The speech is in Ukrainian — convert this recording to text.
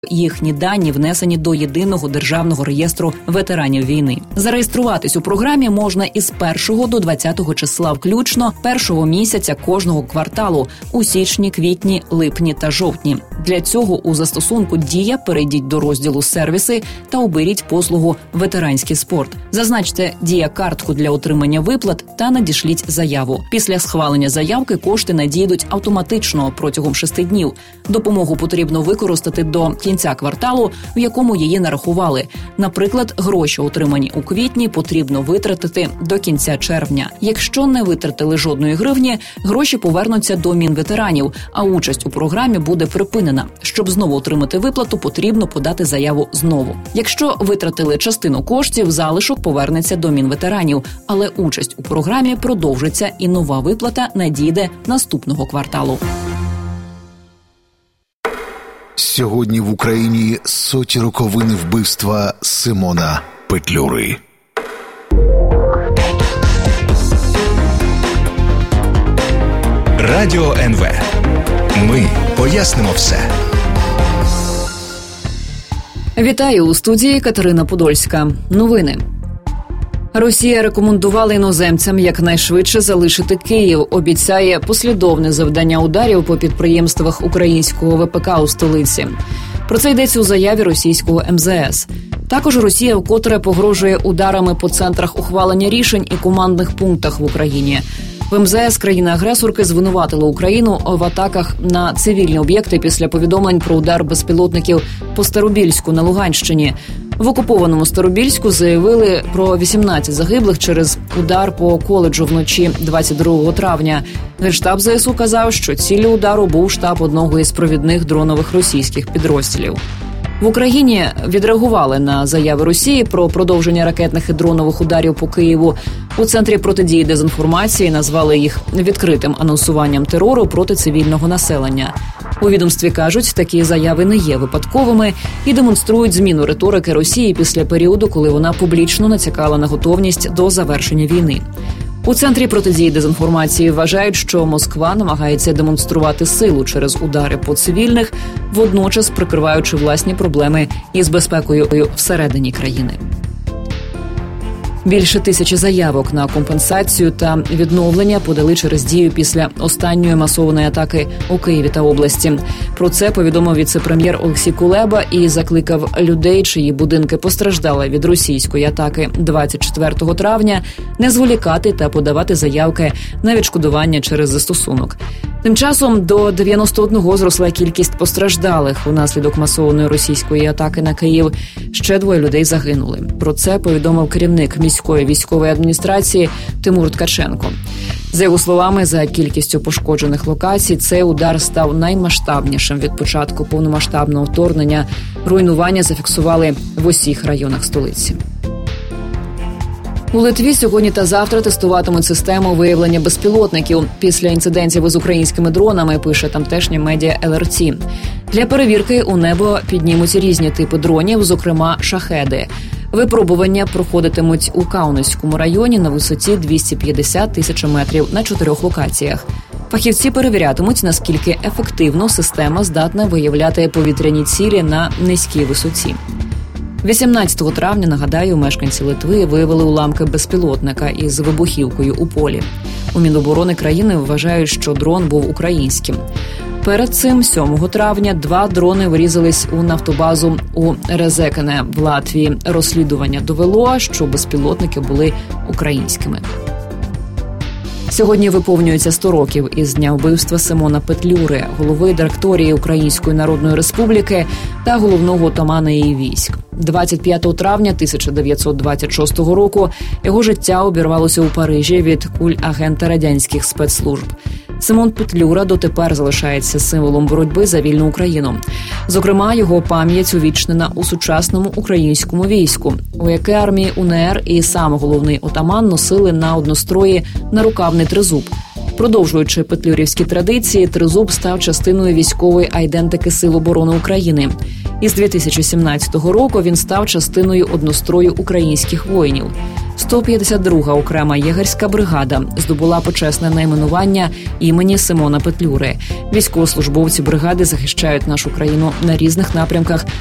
Їхні дані внесені до Єдиного державного реєстру ветеранів війни. Зареєструватись у програмі можна із 1 до 20 числа включно першого місяця кожного кварталу у січні, квітні, липні та жовтні. Для цього у застосунку «Дія» перейдіть до розділу «Сервіси» та оберіть послугу «Ветеранський спорт». Зазначте «Дія-картку» для отримання виплат та надішліть заяву. Після схвалення заявки кошти надійдуть автоматично протягом 6 днів. Допомогу потрібно використати до кінця кварталу, в якому її нарахували. Наприклад, гроші, отримані у квітні, потрібно витратити до кінця червня. Якщо не витратили жодної гривні, гроші повернуться до Мінветеранів, а участь у програмі буде припинена. Щоб знову отримати виплату, потрібно подати заяву знову. Якщо витратили частину коштів, залишок повернеться до Мінветеранів, але участь у програмі продовжиться і нова виплата надійде наступного кварталу. Сьогодні в Україні соті роковини вбивства Симона Петлюри. Радіо НВ. Ми пояснимо все. Вітаю, у студії Катерина Подольська. Новини. Росія рекомендувала іноземцям якнайшвидше залишити Київ. Обіцяє послідовне завдання ударів по підприємствах українського ВПК у столиці. Про це йдеться у заяві російського МЗС. Також Росія вкотре погрожує ударами по центрах ухвалення рішень і командних пунктах в Україні. В МЗС країни-агресорки звинуватили Україну в атаках на цивільні об'єкти після повідомлень про удар безпілотників по Старобільську на Луганщині. В окупованому Старобільську заявили про 18 загиблих через удар по коледжу вночі 22 травня. Генштаб ЗСУ казав, що ціллю удару був штаб одного із провідних дронових російських підрозділів. В Україні відреагували на заяви Росії про продовження ракетних і дронових ударів по Києву. У Центрі протидії дезінформації назвали їх відкритим анонсуванням терору проти цивільного населення. У відомстві кажуть, такі заяви не є випадковими і демонструють зміну риторики Росії після періоду, коли вона публічно натякала на готовність до завершення війни. У Центрі протидії дезінформації вважають, що Москва намагається демонструвати силу через удари по цивільних, водночас прикриваючи власні проблеми із безпекою всередині країни. Більше 1000 заявок на компенсацію та відновлення подали через Дію після останньої масованої атаки у Києві та області. Про це повідомив віце-прем'єр Олексій Кулеба і закликав людей, чиї будинки постраждали від російської атаки 24 травня, не зволікати та подавати заявки на відшкодування через застосунок. Тим часом до 91 зросла кількість постраждалих унаслідок масованої російської атаки на Київ. Ще 2 людей загинули. Про це повідомив керівник міської військової адміністрації Тимур Ткаченко. За його словами, за кількістю пошкоджених локацій, цей удар став наймасштабнішим від початку повномасштабного вторгнення. Руйнування зафіксували в усіх районах столиці. У Литві сьогодні та завтра тестуватимуть систему виявлення безпілотників після інцидентів із українськими дронами, пише тамтешнє медіа ЛРТ. Для перевірки у небо піднімуть різні типи дронів, зокрема шахеди. Випробування проходитимуть у Каунасському районі на висоті 250 тисяч метрів на 4 локаціях. Фахівці перевірятимуть, наскільки ефективно система здатна виявляти повітряні цілі на низькій висоті. 18 травня, нагадаю, мешканці Литви виявили уламки безпілотника із вибухівкою у полі. У Міноборони країни вважають, що дрон був українським. Перед цим, 7 травня, 2 дрони врізались у нафтобазу у Резекене в Латвії. Розслідування довело, що безпілотники були українськими. Сьогодні виповнюється 100 років із дня вбивства Симона Петлюри, голови директорії Української Народної Республіки та головного отамана її військ. 25 травня 1926 року його життя обірвалося у Парижі від куль агента радянських спецслужб. Симон Петлюра дотепер залишається символом боротьби за вільну Україну. Зокрема, його пам'ять увічнена у сучасному українському війську, у яке армії УНР і сам головний отаман носили на однострої нарукавний тризуб. Продовжуючи петлюрівські традиції, тризуб став частиною військової айдентики Сил оборони України. Із 2017 року він став частиною однострою українських воїнів. 152-га окрема єгерська бригада здобула почесне найменування імені Симона Петлюри. Військовослужбовці бригади захищають нашу країну на різних напрямках